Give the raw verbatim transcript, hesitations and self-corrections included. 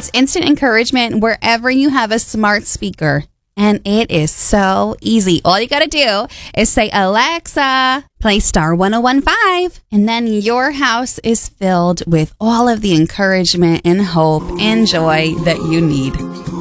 It's instant encouragement wherever you have a smart speaker. And it is so easy. All you got to do is say, Alexa, play Star ten fifteen. And then your house is filled with all of the encouragement and hope and joy that you need.